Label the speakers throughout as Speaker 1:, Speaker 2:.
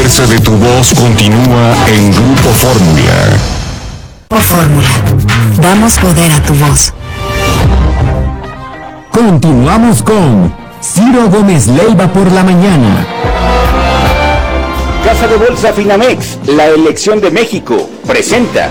Speaker 1: fuerza de tu voz continúa en Grupo Fórmula.
Speaker 2: Fórmula. Damos poder a tu voz.
Speaker 3: Continuamos con Ciro Gómez Leiva por la mañana.
Speaker 4: Casa de Bolsa Finamex, la elección de México, presenta.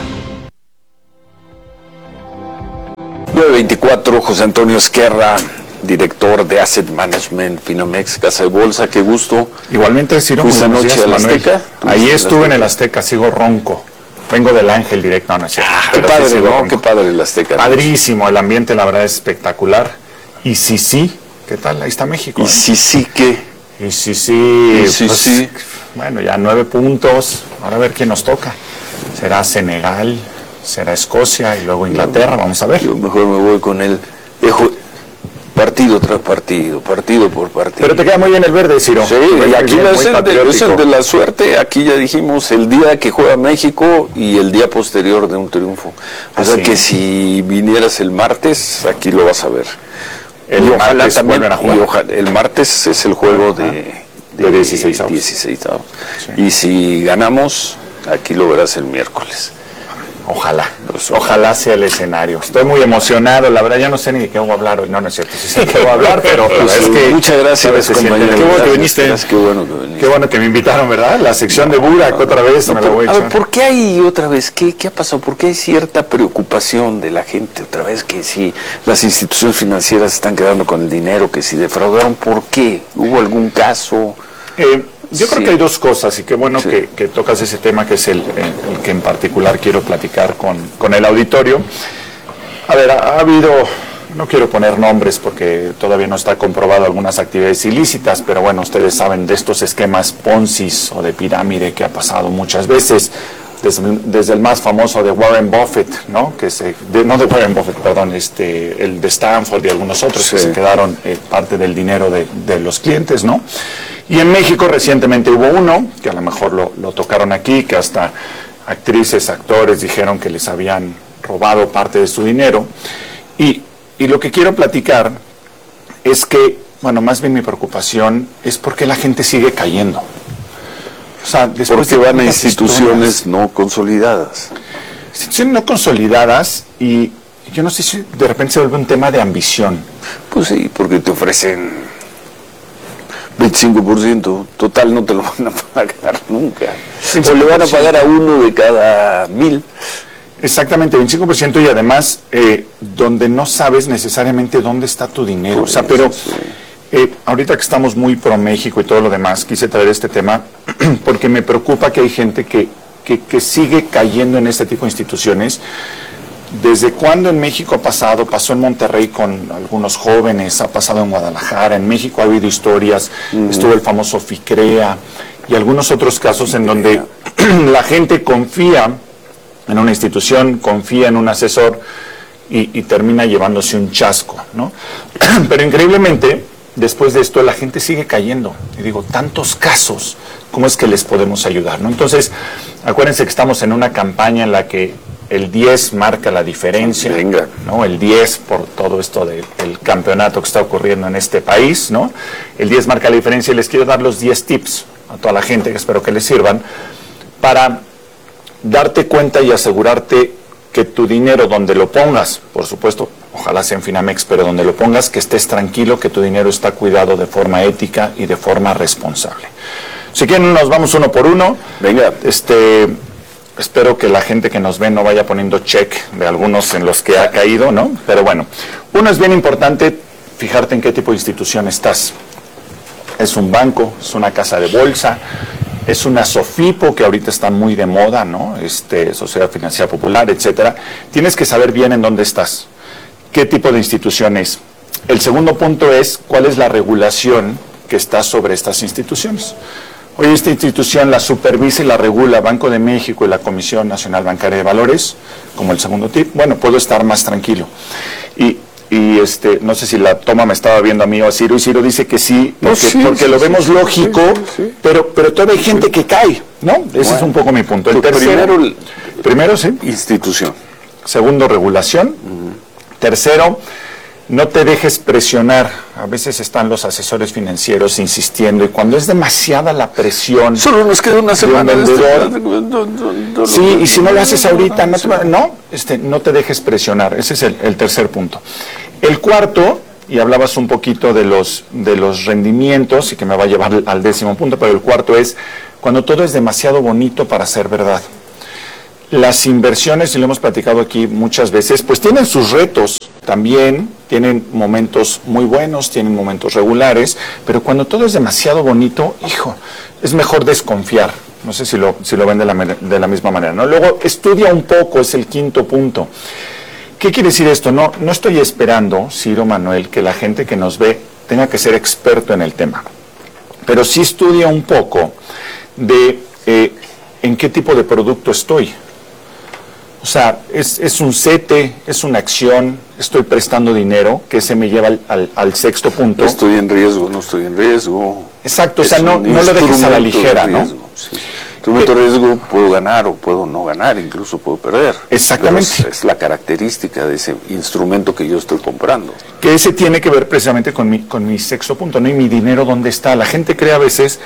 Speaker 5: 924, José Antonio Esquerra, director de Asset Management Finamex, Casa de Bolsa, qué gusto.
Speaker 6: Igualmente, Ciro.
Speaker 5: ¿Fuiste anoche al Azteca?
Speaker 6: Ahí estuve en el Azteca, sigo ronco. Vengo del Ángel directo, no es cierto.
Speaker 5: Qué padre, ¿no? Qué padre el Azteca.
Speaker 6: Padrísimo, el ambiente la verdad es espectacular. Y sí, ¿qué tal? Ahí está México.
Speaker 5: ¿Y sí qué?
Speaker 6: Y sí. Bueno, ya 9 puntos. Ahora a ver quién nos toca. Será Senegal, será Escocia y luego Inglaterra, vamos a ver.
Speaker 5: Yo mejor me voy con él. Dejo partido tras partido, partido por partido.
Speaker 6: Pero te queda muy bien el verde, Ciro.
Speaker 5: Sí, y aquí es el de la suerte. Aquí ya dijimos el día que juega México y el día posterior de un triunfo. O sea que si vinieras el martes, aquí lo vas a ver.
Speaker 6: El martes vuelven a jugar.
Speaker 5: El martes es el juego de 16 avos. Sí. Y si ganamos, aquí lo verás el miércoles.
Speaker 6: Ojalá sea el escenario. Estoy muy emocionado, la verdad ya no sé ni de qué voy a hablar hoy. No es cierto, sí sé de qué voy a hablar, pero es que
Speaker 5: muchas gracias, compañero.
Speaker 6: Qué bueno que viniste.
Speaker 5: Qué
Speaker 6: bueno que me invitaron, ¿verdad? La sección de Burak otra vez me la voy a echar.
Speaker 5: A ver, ¿por qué hay otra vez? ¿Qué ha pasado? ¿Por qué hay cierta preocupación de la gente otra vez que si las instituciones financieras están quedando con el dinero, que si defraudaron? ¿Por qué? ¿Hubo algún caso?
Speaker 6: Yo creo que hay dos cosas, y qué bueno que tocas ese tema, que es el que en particular quiero platicar con el auditorio. A ver, ha habido, no quiero poner nombres porque todavía no está comprobado algunas actividades ilícitas, pero bueno, ustedes saben de estos esquemas Ponzi o de pirámide que ha pasado muchas veces, desde el más famoso de Warren Buffett, ¿no? No de Warren Buffett, perdón, el de Stanford y algunos otros que se quedaron parte del dinero de los clientes, ¿no? Y en México recientemente hubo uno, que a lo mejor lo tocaron aquí, que hasta actrices, actores dijeron que les habían robado parte de su dinero. Y lo que quiero platicar es que, bueno, más bien mi preocupación es por qué la gente sigue cayendo. O sea, después
Speaker 5: porque van a instituciones no consolidadas.
Speaker 6: Instituciones no consolidadas, y yo no sé si de repente se vuelve un tema de ambición.
Speaker 5: Pues sí, porque te ofrecen 25%, total no te lo van a pagar nunca. O le van a pagar a uno de cada 1000.
Speaker 6: Exactamente, 25%, y además donde no sabes necesariamente dónde está tu dinero. O sea, pero ahorita que estamos muy pro México y todo lo demás, quise traer este tema porque me preocupa que hay gente que sigue cayendo en este tipo de instituciones. ¿Desde cuándo en México ha pasado? Pasó en Monterrey con algunos jóvenes, ha pasado en Guadalajara, en México ha habido historias, estuvo el famoso FICREA y algunos otros casos en donde la gente confía en una institución, confía en un asesor y termina llevándose un chasco, ¿no? Pero increíblemente, después de esto la gente sigue cayendo. Y digo, tantos casos, ¿cómo es que les podemos ayudar, no? Entonces, acuérdense que estamos en una campaña en la que el 10 marca la diferencia, ¿no? El 10 por todo esto del campeonato que está ocurriendo en este país, ¿no? El 10 marca la diferencia, y les quiero dar los 10 tips a toda la gente, que espero que les sirvan, para darte cuenta y asegurarte que tu dinero, donde lo pongas, por supuesto, ojalá sea en Finamex, pero donde lo pongas, que estés tranquilo, que tu dinero está cuidado de forma ética y de forma responsable. Si quieren, nos vamos uno por uno.
Speaker 5: Venga.
Speaker 6: Espero que la gente que nos ve no vaya poniendo check de algunos en los que ha caído, ¿no? Pero bueno, uno, es bien importante fijarte en qué tipo de institución estás. ¿Es un banco? ¿Es una casa de bolsa? ¿Es una SOFIPO, que ahorita está muy de moda, ¿no? Sociedad Financiera Popular, etcétera? Tienes que saber bien en dónde estás. ¿Qué tipo de institución es? El segundo punto es cuál es la regulación que está sobre estas instituciones. Hoy esta institución la supervisa y la regula Banco de México y la Comisión Nacional Bancaria de Valores, como el segundo tip. Bueno, puedo estar más tranquilo. Y no sé si la toma me estaba viendo a mí o a Ciro, y Ciro dice que sí, porque lo vemos lógico, pero todavía hay gente que cae, ¿no? Ese es un poco mi punto. El tercero, primero, sí.
Speaker 5: Institución.
Speaker 6: Segundo, regulación. Tercero, no te dejes presionar. A veces están los asesores financieros insistiendo y cuando es demasiada la presión.
Speaker 5: Solo nos queda una semana
Speaker 6: de sí, y si no lo haces ahorita, no te dejes presionar. Ese es el tercer punto. El cuarto, y hablabas un poquito de los rendimientos y que me va a llevar al 10º punto, pero el cuarto es cuando todo es demasiado bonito para ser verdad. Las inversiones, y lo hemos platicado aquí muchas veces, pues tienen sus retos también, tienen momentos muy buenos, tienen momentos regulares, pero cuando todo es demasiado bonito, es mejor desconfiar. No sé si lo ven de la misma manera, ¿no? Luego, estudia un poco, es el quinto punto. ¿Qué quiere decir esto? No estoy esperando, Ciro, Manuel, que la gente que nos ve tenga que ser experto en el tema, pero sí estudia un poco de en qué tipo de producto estoy. O sea, es un CETE, es una acción, estoy prestando dinero, que se me lleva al sexto punto.
Speaker 5: Estoy en riesgo, no estoy en riesgo.
Speaker 6: Exacto, o sea, no lo dejes a la ligera, ¿no?
Speaker 5: Sí. Instrumento de riesgo, puedo ganar o puedo no ganar, incluso puedo perder.
Speaker 6: Exactamente.
Speaker 5: Pero es la característica de ese instrumento que yo estoy comprando.
Speaker 6: Que ese tiene que ver precisamente con mi sexto punto, ¿no? Y mi dinero, ¿dónde está? La gente cree a veces...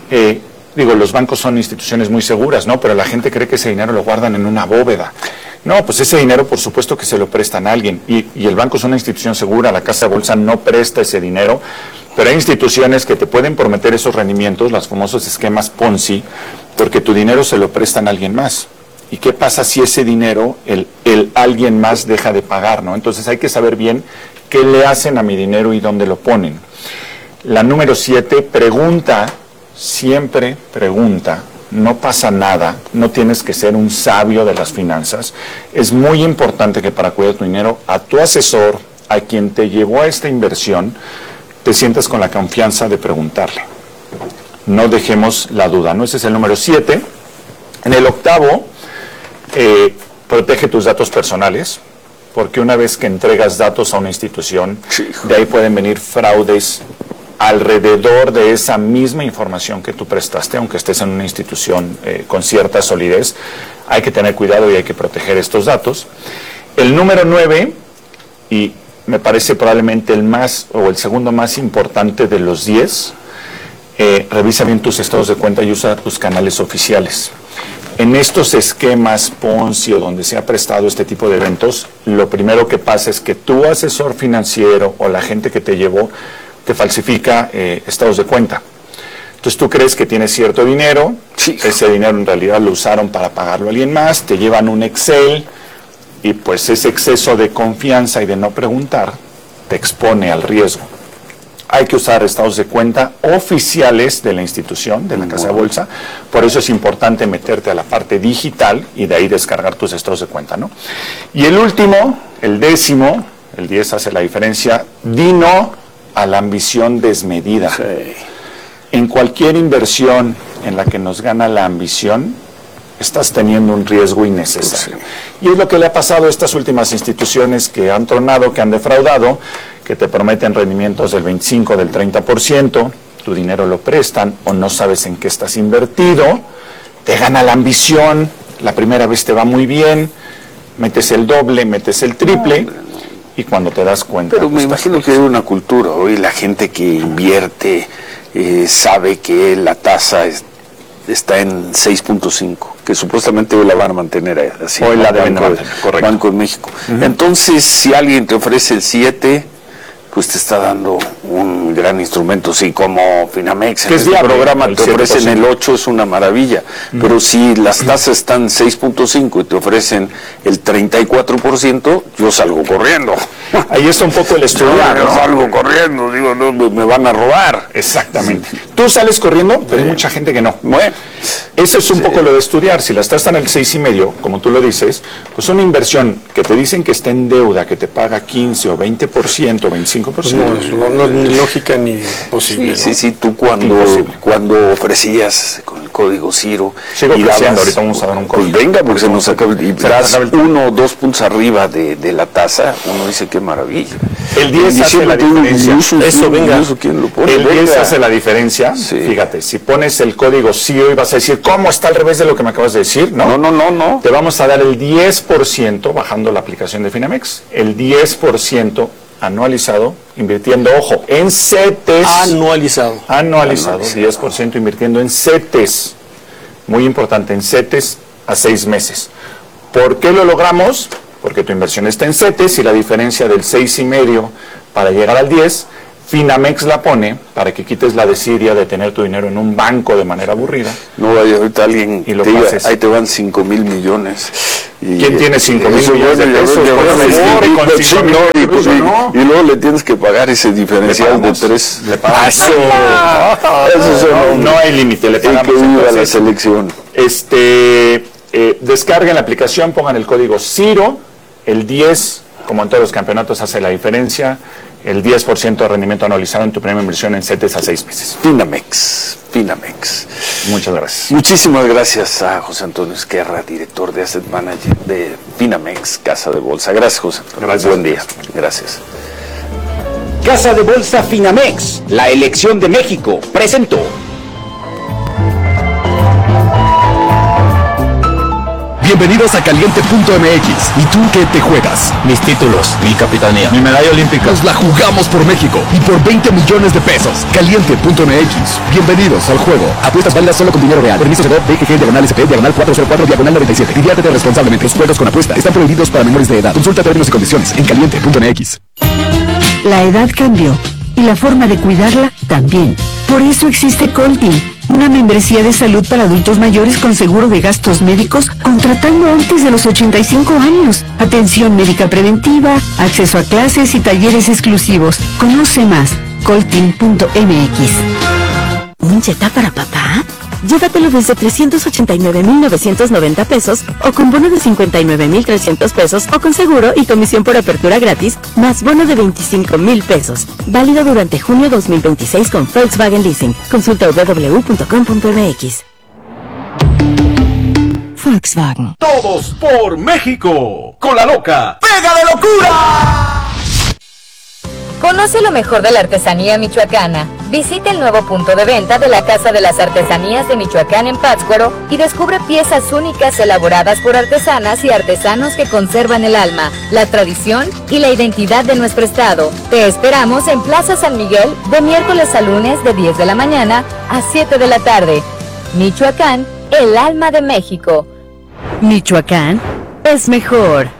Speaker 6: los bancos son instituciones muy seguras, ¿no? Pero la gente cree que ese dinero lo guardan en una bóveda. No, pues ese dinero por supuesto que se lo prestan a alguien. Y el banco es una institución segura, la casa de bolsa no presta ese dinero, pero hay instituciones que te pueden prometer esos rendimientos, los famosos esquemas Ponzi, porque tu dinero se lo prestan a alguien más. ¿Y qué pasa si ese dinero, el alguien más deja de pagar, ¿no? Entonces hay que saber bien qué le hacen a mi dinero y dónde lo ponen. La número 7, siempre pregunta, no pasa nada, no tienes que ser un sabio de las finanzas. Es muy importante que para cuidar tu dinero, a tu asesor, a quien te llevó a esta inversión, te sientas con la confianza de preguntarle. No dejemos la duda, ¿no? Ese es el número 7. En el 8, protege tus datos personales, porque una vez que entregas datos a una institución, de ahí pueden venir fraudes alrededor de esa misma información que tú prestaste, aunque estés en una institución con cierta solidez. Hay que tener cuidado y hay que proteger estos datos. El número 9, y me parece probablemente el segundo más importante de los 10, revisa bien tus estados de cuenta y usa tus canales oficiales. En estos esquemas Ponzi o donde se ha prestado este tipo de eventos, lo primero que pasa es que tu asesor financiero o la gente que te llevó te falsifica estados de cuenta. Entonces tú crees que tienes cierto dinero, ese dinero en realidad lo usaron para pagarlo a alguien más, te llevan un Excel y pues ese exceso de confianza y de no preguntar te expone al riesgo. Hay que usar estados de cuenta oficiales de la institución, de la casa de bolsa. Por eso es importante meterte a la parte digital y de ahí descargar tus estados de cuenta, ¿no? Y el último, el 10º, el 10 hace la diferencia, di no a la ambición desmedida.
Speaker 5: Sí.
Speaker 6: En cualquier inversión en la que nos gana la ambición, estás teniendo un riesgo innecesario. Sí. Y es lo que le ha pasado a estas últimas instituciones que han tronado, que han defraudado, que te prometen rendimientos del 25%, del 30%, tu dinero lo prestan o no sabes en qué estás invertido, te gana la ambición, la primera vez te va muy bien, metes el doble, metes el triple, y cuando te das cuenta...
Speaker 5: Pero me imagino que hay una cultura, hoy la gente que invierte sabe que la tasa está en 6.5, que supuestamente hoy la van a mantener así.
Speaker 6: Hoy la deben mantener, correcto.
Speaker 5: Banco en México. Entonces, si alguien te ofrece el 7, pues te está dando un gran instrumento, sí, como Finamex. En este programa te ofrecen el 8, es una maravilla. Pero si las tasas están 6.5 y te ofrecen el 34%, yo salgo corriendo.
Speaker 6: Ahí está un poco el estudiar,
Speaker 5: ¿no? Yo salgo corriendo, digo, no, me van a robar.
Speaker 6: Exactamente. Tú sales corriendo, pero hay mucha gente que no.
Speaker 5: Bueno,
Speaker 6: eso es un poco lo de estudiar. Si las tasas están en el 6,5, como tú lo dices, pues una inversión que te dicen que está en deuda, que te paga 15 o 20%, 25%.
Speaker 7: No, ni lógica ni posible.
Speaker 5: Sí, tú cuando ofrecías con el código Ciro.
Speaker 6: Sigo ofreciendo, ahorita vamos a dar un código.
Speaker 5: Pues venga, porque se nos acaba. Y das 1 o 2 puntos arriba de la tasa, uno dice qué maravilla.
Speaker 6: El 10 hace la diferencia.
Speaker 5: Eso, venga. ¿Quién lo pone?
Speaker 6: El 10 hace la diferencia. Sí. Fíjate, si pones el código Ciro y vas a decir, ¿cómo está al revés de lo que me acabas de decir? No. Te vamos a dar el 10% bajando la aplicación de Finamex. El 10% anualizado, invirtiendo, ojo, en CETES.
Speaker 7: Anualizado,
Speaker 6: 10% invirtiendo en CETES. Muy importante, en CETES a 6 meses. ¿Por qué lo logramos? Porque tu inversión está en CETES y la diferencia del 6,5 para llegar al 10, Finamex la pone para que quites la desidia de tener tu dinero en un banco de manera aburrida.
Speaker 5: No vaya ahorita alguien
Speaker 6: y lo
Speaker 5: te diga,
Speaker 6: pases.
Speaker 5: ahí te van 5,000 millones. Y
Speaker 6: ¿quién tiene 5,000 millones de pesos?
Speaker 5: Y luego le tienes que pagar ese diferencial de 3.
Speaker 6: Le pagamos. No hay límite, le pagamos.
Speaker 5: Que viva la selección.
Speaker 6: Descarguen la aplicación, pongan el código CIRO, el 10, como en todos los campeonatos, hace la diferencia. El 10% de rendimiento anualizado en tu primera inversión en CETES a 6 meses.
Speaker 5: Finamex.
Speaker 6: Muchas gracias.
Speaker 5: Muchísimas gracias a José Antonio Esquerra, director de Asset Manager de Finamex, Casa de Bolsa. Gracias, José Antonio.
Speaker 6: Gracias.
Speaker 5: Buen día. Gracias.
Speaker 4: Casa de Bolsa Finamex, la elección de México, presentó.
Speaker 1: Bienvenidos a Caliente.mx. ¿Y tú qué te juegas? Mis títulos, mi capitanía, mi medalla olímpica. Nos la jugamos por México y por 20 millones de pesos. Caliente.mx. Bienvenidos al juego. Apuestas válidas solo con dinero real. Permiso de BGG/SP/404/97. Diviértete responsablemente. Los juegos con apuesta están prohibidos para menores de edad. Consulta términos y condiciones en Caliente.mx.
Speaker 2: La edad cambió y la forma de cuidarla también. Por eso existe Coltin, una membresía de salud para adultos mayores con seguro de gastos médicos contratando antes de los 85 años. Atención médica preventiva, acceso a clases y talleres exclusivos. Conoce más, coltin.mx.
Speaker 8: ¿Un Jetta para papá? Llévatelo desde 389,990 pesos o con bono de 59,300 pesos o con seguro y comisión por apertura gratis más bono de 25,000 pesos. Válido durante junio 2026 con Volkswagen Leasing. Consulta www.com.mx.
Speaker 2: Volkswagen.
Speaker 1: Todos por México. Con la loca. ¡Pega de locura!
Speaker 9: Conoce lo mejor de la artesanía michoacana. Visita el nuevo punto de venta de la Casa de las Artesanías de Michoacán en Pátzcuaro y descubre piezas únicas elaboradas por artesanas y artesanos que conservan el alma, la tradición y la identidad de nuestro estado. Te esperamos en Plaza San Miguel de miércoles a lunes de 10 de la mañana a 7 de la tarde. Michoacán, el alma de México.
Speaker 2: Michoacán es mejor.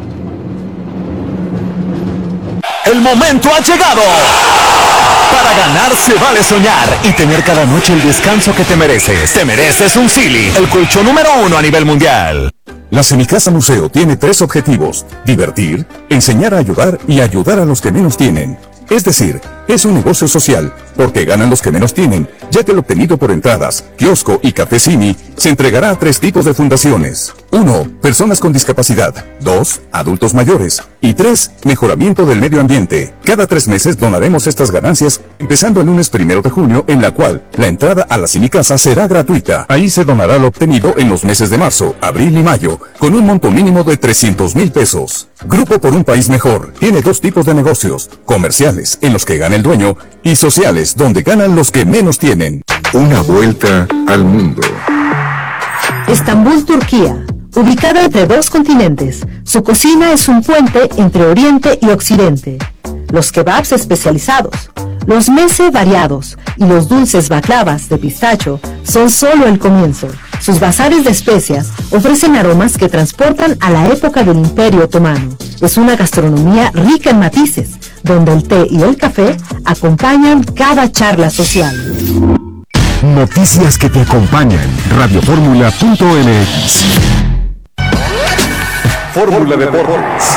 Speaker 1: El momento ha llegado. Para ganar se vale soñar y tener cada noche el descanso que te mereces. Te mereces un Silly, el colchón número 1 a nivel mundial. La Semicasa Museo tiene 3 objetivos: divertir, enseñar a ayudar y ayudar a los que menos tienen. Es decir, es un negocio social, porque ganan los que menos tienen, ya que lo obtenido por entradas, kiosco y café Cini se entregará a 3 tipos de fundaciones. 1. Personas con discapacidad. 2. Adultos mayores. Y 3. Mejoramiento del medio ambiente. Cada 3 meses donaremos estas ganancias, empezando el lunes 1 de junio, en la cual la entrada a la Semicasa será gratuita. Ahí se donará lo obtenido en los meses de marzo, abril y mayo, con un monto mínimo de 300,000 pesos. Grupo por un País Mejor tiene 2 tipos de negocios: comerciales, en los que gana el dueño, y sociales, donde ganan los que menos tienen.
Speaker 10: Una vuelta al mundo.
Speaker 11: Estambul, Turquía. Ubicada entre 2 continentes, su cocina es un puente entre Oriente y Occidente. Los kebabs especializados, los meze variados y los dulces baklavas de pistacho son solo el comienzo. Sus bazares de especias ofrecen aromas que transportan a la época del Imperio Otomano. Es una gastronomía rica en matices, donde el té y el café acompañan cada charla social.
Speaker 3: Noticias que te acompañan. Radioformula.mx.
Speaker 1: Fórmula Deportes.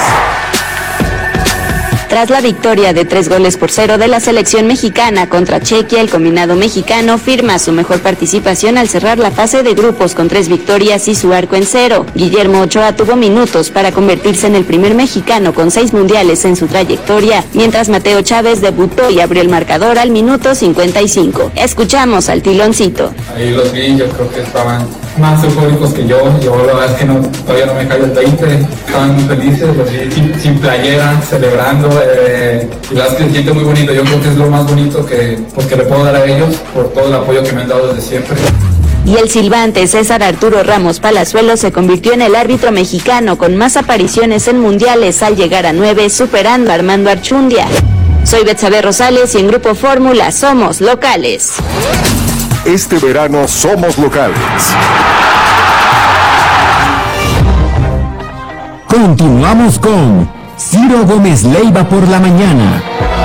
Speaker 8: Tras la victoria de 3-0 de la selección mexicana contra Chequia, el combinado mexicano firma su mejor participación al cerrar la fase de grupos con 3 victorias y su arco en 0. Guillermo Ochoa tuvo minutos para convertirse en el primer mexicano con 6 mundiales en su trayectoria, mientras Mateo Chávez debutó y abrió el marcador al minuto 55. Escuchamos al Tiloncito.
Speaker 12: Ahí los vi, yo creo que estaban más eufóricos que yo la verdad es que todavía no me cae el 20, estaban muy felices, los vi sin playera, celebrando, y la verdad es que se siente muy bonito. Yo creo que es lo más bonito que le puedo dar a ellos por todo el apoyo que me han dado desde siempre.
Speaker 8: Y el silbante César Arturo Ramos Palazuelos se convirtió en el árbitro mexicano con más apariciones en mundiales al llegar a 9, superando a Armando Archundia. Soy Betsabe Rosales y en Grupo Fórmula somos locales.
Speaker 10: Este verano somos locales.
Speaker 3: Continuamos con Ciro Gómez Leiva por la mañana.